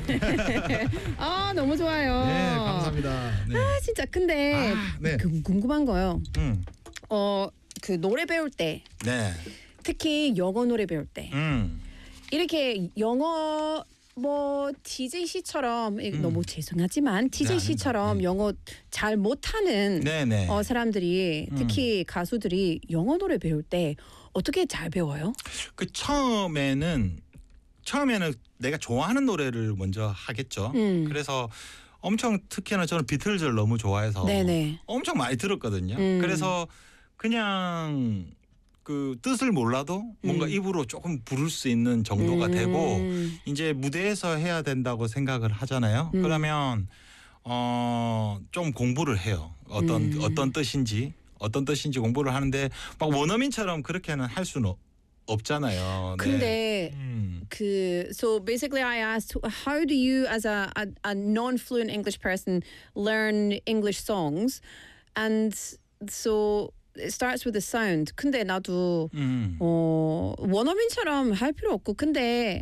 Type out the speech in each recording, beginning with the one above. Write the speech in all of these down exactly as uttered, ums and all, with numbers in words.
아 너무 좋아요. 네, 감사합니다. 네. 아 진짜 근데 아, 네. 그, 궁금한 거요. 음, 어 그 노래 배울 때 네, 특히 영어 노래 배울 때 음, 이렇게 영어 뭐 티제이 씨처럼 음. 너무 죄송하지만 티제이 씨처럼 네. 영어 잘 못하는 네, 네. 어, 사람들이 음. 특히 가수들이 영어 노래 배울 때 어떻게 잘 배워요? 그 처음에는 처음에는 내가 좋아하는 노래를 먼저 하겠죠. 음. 그래서 엄청 특히나 저는 비틀즈를 너무 좋아해서 네네. 엄청 많이 들었거든요. 음. 그래서 그냥 그 뜻을 몰라도 뭔가 음. 입으로 조금 부를 수 있는 정도가 음. 되고 이제 무대에서 해야 된다고 생각을 하잖아요. 음. 그러면 어, 좀 공부를 해요. 어떤 음. 어떤 뜻인지 어떤 뜻인지 공부를 하는데 막 원어민처럼 그렇게는 할 수는 없잖아요. 네. 근데 음. 그 so basically I asked how do you as a, a, a non-fluent English person learn English songs and so it starts with the sound. 근데 나도 음. 어 원어민처럼 할 필요 없고 근데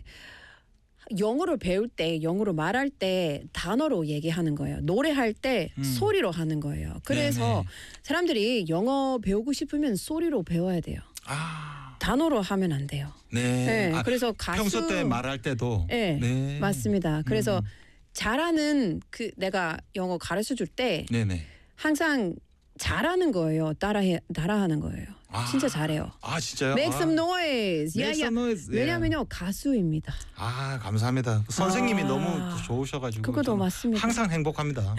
영어를 배울 때 영어로 말할 때 단어로 얘기하는 거예요. 노래할 때 음. 소리로 하는 거예요. 그래서 네네. 사람들이 영어 배우고 싶으면 소리로 배워야 돼요. 아. 단어로 하면 안 돼요. 네. 네, 아, 그래서 가수 평소 때 말할 때도 네, 네. 맞습니다. 그래서 음. 잘하는 그 내가 영어 가르쳐 줄 때 네네. 항상 잘하는 거예요. 따라해 따라하는 거예요. 아. 진짜 잘해요. 아 진짜요? Make 아. some noise. Make some noise. 예. 왜냐면요 가수입니다. 아 감사합니다. 선생님이 아. 너무 좋으셔가지고 그거도 저는 맞습니다. 항상 행복합니다.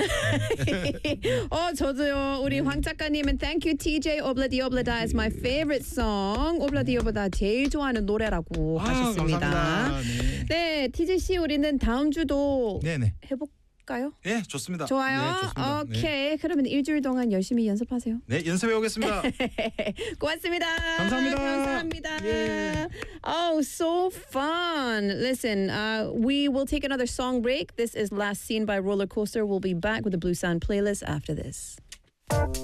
어 저도요. 우리 황 작가님은 Thank You 티제이 오블라디 오블라다 is my favorite song. 오블라디 오블라다 제일 좋아하는 노래라고 아, 하셨습니다. 감사합니다. 네. 네, 티제이 씨 우리는 다음 주도 네네. 해볼까요? 네 좋습니다. 좋아요. 네, 좋습니다. 오케이. 네. 그러면 일주일 동안 열심히 연습하세요. 네 연습해 오겠습니다. 고맙습니다. 감사합니다. 감사합니다. 예. Oh, so fun. Listen, uh, we will take another song break. This is Last Seen by Roller Coaster. We'll be back with the Blue Sound playlist after this.